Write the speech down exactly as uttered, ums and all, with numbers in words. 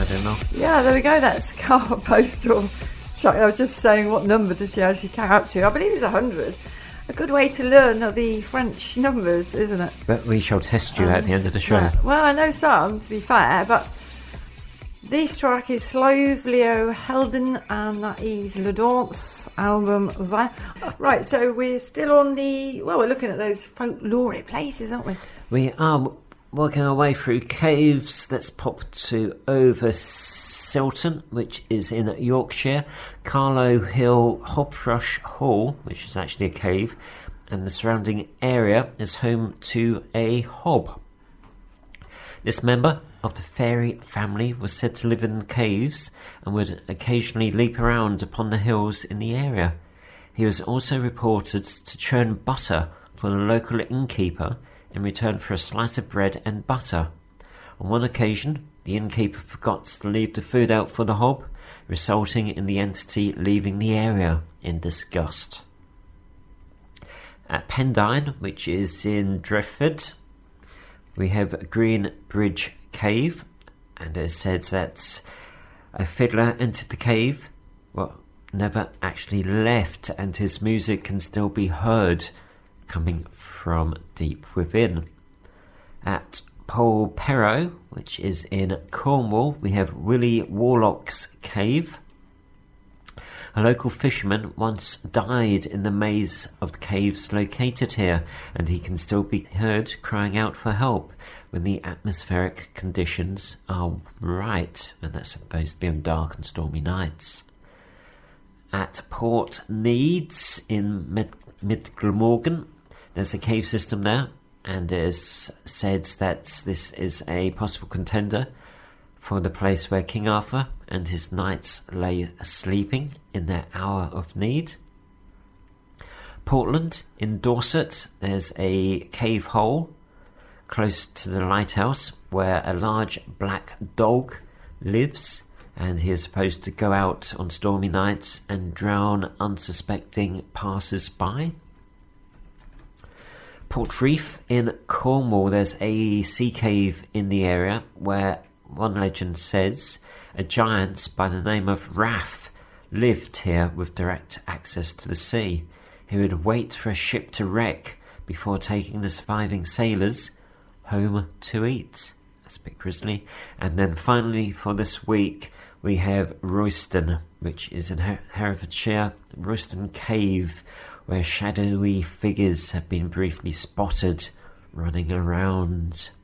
didn't I? Yeah, there we go. That's car postal. I was just saying, what number does she actually carry up to? I believe it's one hundred. A good way to learn the French numbers, isn't it? But we shall test you um, at the end of the show. Yeah. Well, I know some, to be fair, but this track is Slove Leo Helden, and that is Le Danse album. Right, so we're still on the... Well, we're looking at those folklore places, aren't we? We are working our way through caves. Let's pop to Over Silton, which is in Yorkshire. Carlow Hill Hobthrush Hall, which is actually a cave, and the surrounding area is home to a hob. This member of the fairy family was said to live in the caves and would occasionally leap around upon the hills in the area. He was also reported to churn butter for the local innkeeper in return for a slice of bread and butter. On one occasion, the innkeeper forgot to leave the food out for the hob, resulting in the entity leaving the area in disgust. At Pendine, which is in Drefford, we have Green Bridge Cave, and it says that a fiddler entered the cave, well, never actually left, and his music can still be heard coming from deep within. At Polperro, which is in Cornwall, we have Willie Warlock's Cave. A local fisherman once died in the maze of the caves located here, and he can still be heard crying out for help when the atmospheric conditions are right, and that's supposed to be on dark and stormy nights. At Port Needs in Mid- Mid-Glamorgan, there's a cave system there, and it is said that this is a possible contender for the place where King Arthur and his knights lay sleeping in their hour of need. Portland in Dorset, there's a cave hole close to the lighthouse where a large black dog lives, and he is supposed to go out on stormy nights and drown unsuspecting passers-by. Portreath in Cornwall, there's a sea cave in the area where one legend says a giant by the name of Raff lived here with direct access to the sea. He would wait for a ship to wreck before taking the surviving sailors home to eat. That's a bit grisly. And then finally for this week we have Royston, which is in Her- Herefordshire. Royston Cave, where shadowy figures have been briefly spotted running around.